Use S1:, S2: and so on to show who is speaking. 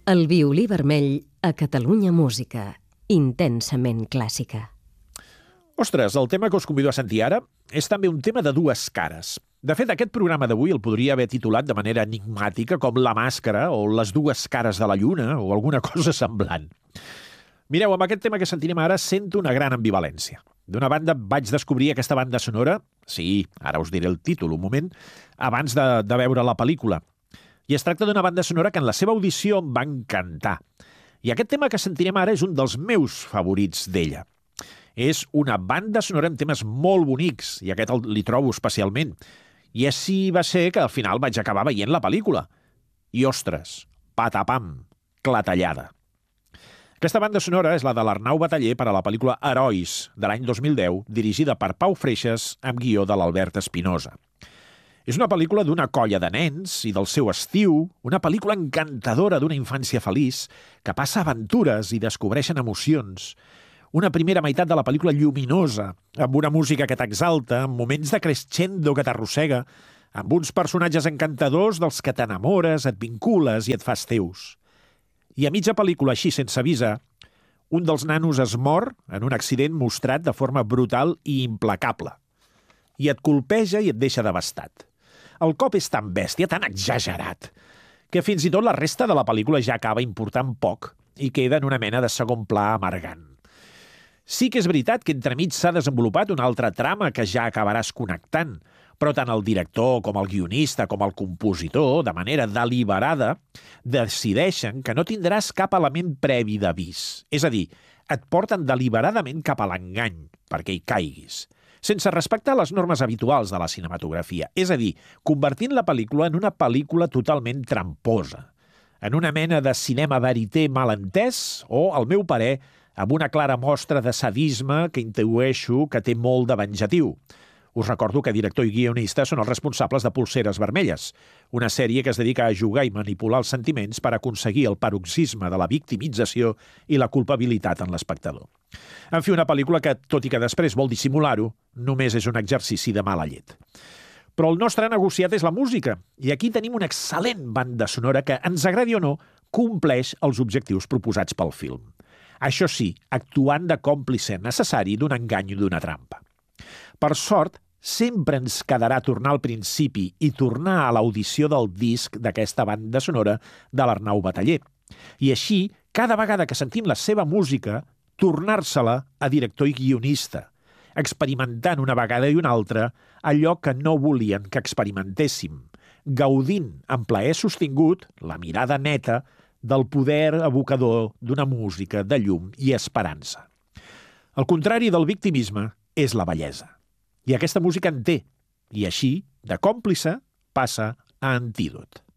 S1: El violí vermell a Catalunya Música. Intensament clàssica.
S2: Ostres, el tema que us convido a sentir ara és també un tema de dues cares. De fet, aquest programa d'avui el podria haver titulat de manera enigmàtica com La màscara o Les dues cares de la lluna o alguna cosa semblant. Mireu, amb aquest tema que sentirem ara sento una gran ambivalència. D'una banda, vaig descobrir aquesta banda sonora, sí, ara us diré el títol un moment, abans de veure la pel·lícula. I es tracta d'una banda sonora que en la seva audició em va encantar. I aquest tema que sentirem ara és un dels meus favorits d'ella. És una banda sonora amb temes molt bonics, i aquest li trobo especialment. I així va ser que al final vaig acabar veient la pel·lícula. I, ostres, patapam, clatellada. Aquesta banda sonora és la de l'Arnau Bataller per a la pel·lícula Herois, de l'any 2010, dirigida per Pau Freixas, amb guió de l'Albert Espinosa. És una pel·lícula d'una colla de nens i del seu estiu, una pel·lícula encantadora d'una infància feliç que passa aventures i descobreixen emocions. Una primera meitat de la pel·lícula lluminosa, amb una música que t'exalta, amb moments de crescendo que t'arrossega, amb uns personatges encantadors dels que t'enamores, et vincules i et fas teus. I a mitja pel·lícula, així sense avisar, un dels nanos es mor en un accident mostrat de forma brutal i implacable. I et colpeja i et deixa devastat. El cop és tan bèstia, tan exagerat, que fins i tot la resta de la pel·lícula ja acaba important poc i queda en una mena de segon pla amargant. Sí que és veritat que entremig s'ha desenvolupat una altra trama que ja acabaràs connectant, però tant el director com el guionista com el compositor, de manera deliberada, decideixen que no tindràs cap element previ d'avís. És a dir, et porten deliberadament cap a l'engany perquè hi caiguis, sense respectar les normes habituals de la cinematografia. És a dir, convertint la pel·lícula en una pel·lícula totalment tramposa, en una mena de cinema verité mal entès o, al meu parer, amb una clara mostra de sadisme que intueixo que té molt de venjatiu. Us recordo que director i guionista són els responsables de Polseres Vermelles, una sèrie que es dedica a jugar i manipular els sentiments per aconseguir el paroxisme de la victimització i la culpabilitat en l'espectador. En fi, una pel·lícula que, tot i que després vol dissimular-ho, només és un exercici de mala llet. Però el nostre negociat és la música, i aquí tenim una excel·lent banda sonora que, ens agradi o no, compleix els objectius proposats pel film. Això sí, actuant de còmplice necessari d'un engany i d'una trampa. Per sort, sempre ens quedarà tornar al principi i tornar a l'audició del disc d'aquesta banda sonora de l'Arnau Bataller. I així, cada vegada que sentim la seva música, tornar-se-la a director i guionista, experimentant una vegada i una altra allò que no volien que experimentéssim, gaudint amb plaer sostingut, la mirada neta, del poder evocador d'una música de llum i esperança. El contrari del victimisme és la bellesa. I aquesta música en té, i així, de còmplice, passa a antídot.